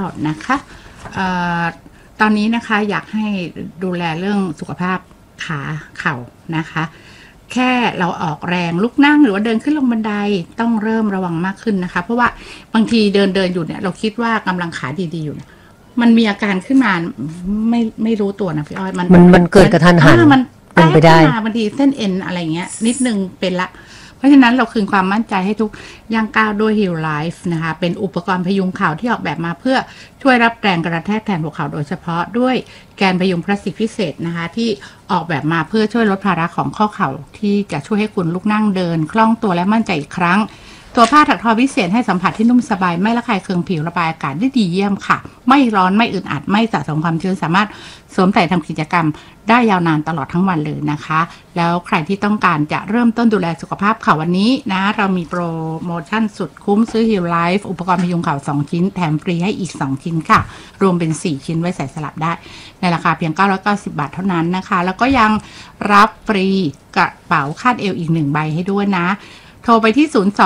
นะคะตอนนี้นะคะอยากให้ดูแลเรื่องสุขภาพขาเข่านะคะแค่เราออกแรงลุกนั่งหรือว่าเดินขึ้นลงบันไดต้องเริ่มระวังมากขึ้นนะคะเพราะว่าบางทีเดินอยู่เนี่ยเราคิดว่ากำลังขาดีๆอยู่มันมีอาการขึ้นมาไม่รู้ตัวนะพี่อ้อยมันเกิดกระทันหันมันเป็นไปได้บางทีเส้นเอ็นอะไรเงี้ยนิดนึงเป็นละเพราะฉะนั้นเราคืนความมั่นใจให้ทุกย่างก้าวด้วย Heal Life นะคะเป็นอุปกรณ์พยุงเข่าที่ออกแบบมาเพื่อช่วยรับแรงกระแทกแทนหัวเข่าโดยเฉพาะด้วยแกนพยุงพลาสติกพิเศษนะคะที่ออกแบบมาเพื่อช่วยลดภาระของข้อเข่าที่จะช่วยให้คุณลุกนั่งเดินคล่องตัวและมั่นใจอีกครั้งตัวผ้าถักทอพิเศษให้สัมผัสที่นุ่มสบายไม่ระคายเคืองผิวระบายอากาศได้ดีเยี่ยมค่ะไม่ร้อนไม่อึดอัดไม่สะสมความชื้นสามารถสวมใส่ทำกิจกรรมได้ยาวนานตลอดทั้งวันเลยนะคะแล้วใครที่ต้องการจะเริ่มต้นดูแลสุขภาพเข่าวันนี้นะเรามีโปรโมชั่นสุดคุ้มซื้อ Heal Life อุปกรณ์พยุงเข่า2ชิ้นแถมฟรีให้อีก2ชิ้นค่ะรวมเป็น4ชิ้นไว้ใส่สลับได้ในราคาเพียง990 บาทเท่านั้นนะคะแล้วก็ยังรับฟรีกระเป๋าคาดเอวอีก1ใบให้ด้วยนะโทรไปที่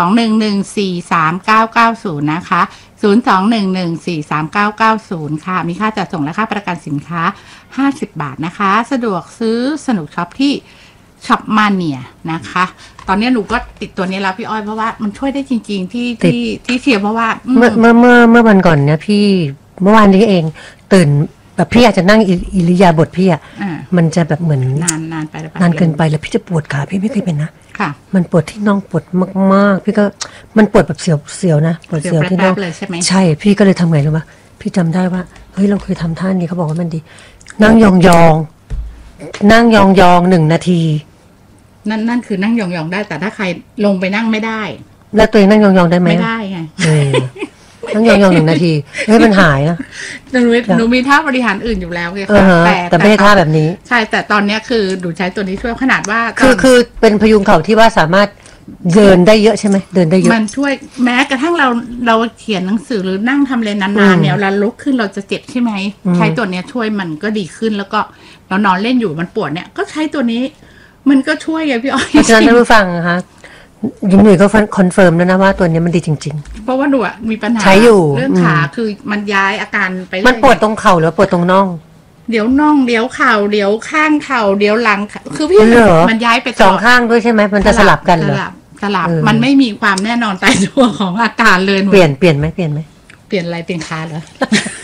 02-114-3990 นะคะ 02-114-3990 ค่ะมีค่าจัดส่งและค่าประกันสินค้า50 บาทนะคะสะดวกซื้อสนุกช็อปที่ช็อปมาเนียนะคะตอนนี้หนูก็ติดตัวนี้แล้วพี่อ้อยเพราะว่ามันช่วยได้จริงๆที่เชียร์เพราะว่าเมื่อวันก่อนเนี่ยพี่เมื่อวานนี้เองตื่นแบบพี่อาจจะนั่งอิริยาบถพี่อ่ะมันจะแบบเหมือนนานไปนานเกินไปแล้วพี่จะปวดขาพี่ไม่เคยเป็นนะค่ะมันปวดที่น่องปวดมากๆพี่ก็มันปวดแบบเสียวนะปวดเสียวที่น่องใช่พี่ก็เลยทำไงรู้ป่ะพี่จำได้ว่าเฮ้ยเราเคยทำท่านี้เขาบอกว่ามันดีนั่งยอง1 นาทีนั่นคือนั่งยองๆได้แต่ถ้าใครลงไปนั่งไม่ได้แล้วตัวเองนั่งยองๆได้ไหมไม่ได้ไงนั่งยอง1 นาทีให้มันหายนะหนูมีท่าบริหารอื่นอยู่แล้วไงค่ะแต่ไม่ใช่ท่าแบบนี้ใช่แต่ตอนนี้คือหนูใช้ตัวนี้ช่วยขนาดว่าคือเป็นพยุงเข่าที่ว่าสามารถเดินได้เยอะใช่ไหมเดินได้เยอะมันช่วยแม้กระทั่งเราเขียนหนังสือหรือนั่งทำเรียนนานๆเนี่ยเราลุกขึ้นเราจะเจ็บใช่ไหมใช้ตัวนี้ช่วยมันก็ดีขึ้นแล้วก็เรานอนเล่นอยู่มันปวดเนี่ยก็ใช้ตัวนี้มันก็ช่วยไงพี่อ้อยเพราะฉะนั้นท่านผู้ฟังนะคะยิงหนุ่ยก็คอนเฟิร์มแล้วนะว่าตัวนี้มันดีจริงๆเพราะว่าหนูมีปัญหาเรื่องขาคือมันย้ายอาการไปมันปวดตรงเข่าหรือปวดตรงน่องเดี๋ยวน่องเดี๋ยวเข่าเดี๋ยวข้างเข่าเดี๋ยวหลังคือพี่มันย้ายไป 2 ข้างด้วยใช่ไหมมันจะสลับกันเหรอสลับมันไม่มีความแน่นอนตายตัวของอาการเลยเปลี่ยนไหมเปลี่ยนอะไรเปลี่ยนขาเหรอ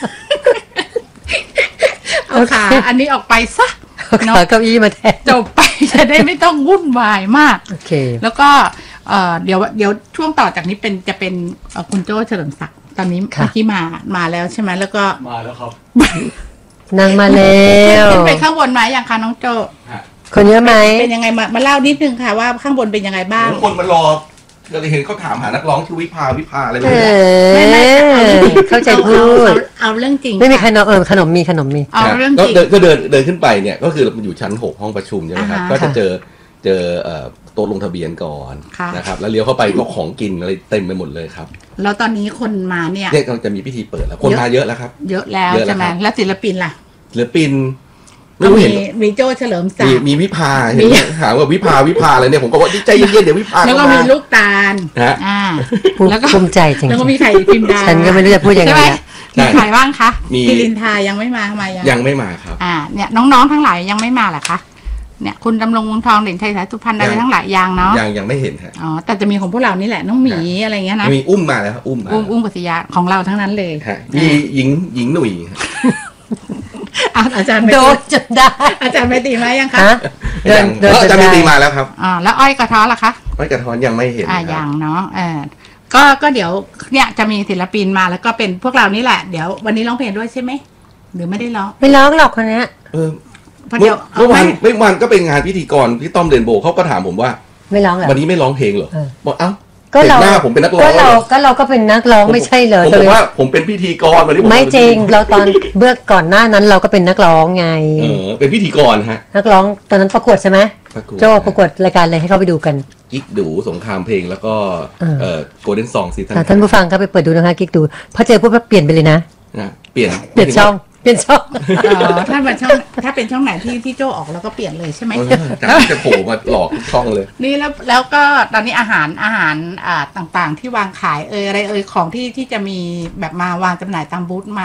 เอาขาอันนี้ออกไปซะขาเก้าอี้มาแทนจบไปจะได้ไม่ต้องวุ่นวายมากโอเคแล้วก็เดี๋ยวช่วงต่อจากนี้จะเป็นคุณโจ้เฉลิมศักดิ์ตอนนี้เมื่อกี้มาแล้วใช่ไหมแล้วก็มาแล้วครับนางมาแล้วขึ้นไปข้างบนไหมอย่างคะน้องโจ้คนเยอะไหมเป็นยังไงมาเล่านิดนึงค่ะว่าข้างบนเป็นยังไงบ้างคนมารอเราเห็นเขาถามหานักร้องชื่อวิภาอะไรแบบนี้เข้าใจพูดเอาเรื่องจริงไม่มีขนมขนมมีเอาเรื่องจริงก็เดินขึ้นไปเนี่ยก็คือมันอยู่ชั้น6ห้องประชุมใช่ไหมครับก็จะเจอโต๊ะลงทะเบียนก่อนนะครับแล้วเลี้ยวเข้าไปก็ของกินอะไรเต็มไปหมดเลยครับแล้วตอนนี้คนมาเนี่ยกำลังจะมีพิธีเปิดแล้วคนมาเยอะแล้วครับเยอะแล้วใช่ไหมแล้วศิลปินล่ะศิลปินไม่รู้เห็นมีโจ้เฉลิมศักดิ์มีวิภาถามว่าวิภาอะไรเนี่ยผมก็ว่าใจเย็นๆเดี๋ยววิภาแล้วก็มีลูกตาลแล้วก็ภูมิใจจริงแล้วก็มีไข่พิมดาฉันก็ไม่รู้จะพูดยังไงมีใครบ้างคะพิรินทายังไม่มาทำไมยังไม่มาครับเนี่ยน้องๆทั้งหลายยังไม่มาเหรอคะเนี่ยคุณดำรงวงทองเด่นชัยสายสุพรรณอะไรทั้งหลายยังเนาะยังไม่เห็นอ๋อแต่จะมีของพวกเรานี่แหละน้องหมีอะไรเงี้ยนะมีอุ้มมาแล้วครับอุ้มปัสยาของเราทั้งนั้นเลยมีหญิงหนุ่ยอาจารย์โดนจนได้อาจารย์ไม่ตีมายังคะอาจารย์ไม่ตีมาแล้วครับแล้วอ้อยกระท้อนล่ะคะอ้อยกระท้อนยังไม่เห็นยังเนาะก็เดี๋ยวเนี่ยจะมีศิลปินมาแล้วก็เป็นพวกเรานี่แหละเดี๋ยววันนี้ร้องเพลงด้วยใช่ไหมหรือไม่ได้ร้องไม่ร้องหรอกคนนี้เมื่อวานก็เป็นงานพิธีกรพี่ต้อมเรนโบว์เขาก็ถามผมว่าไม่ร้องเหรอวันนี้ไม่ร้องเพลงเหรอบอกเอ้าก็เราหน้าผมเป็นนักร้องก็เราก็เป็นนักร้องไม่ใช่เหรอผมบอกว่าผมเป็นพิธีกรวันนี้ไม่จริงเราตอนเบื้องก่อนหน้านั้นเราก็เป็นนักร้องไงเป็นพิธีกรฮะนักร้องตอนนั้นประกวดใช่ไหมโจ้ประกวดรายการอะไรให้เขาไปดูกันกิ๊กดูสงครามเพลงแล้วก็โกลเด้นซองซีซั่นท่านผู้ฟังก็ไปเปิดดูนะคะกิ๊กดูพอเจอปุ๊บเปลี่ยนไปเลยนะเปลี่ยนช่องถ้าเป็นช่องไหนที่โจออกแล้วก็เปลี่ยนเลยใช่ไหมจะโผล่มาหลอกช่องเลยนี่แล้วก็ตอนนี้อาหารต่างๆที่วางขายอะไรของที่จะมีแบบมาวางจำหน่ายตามบูธมา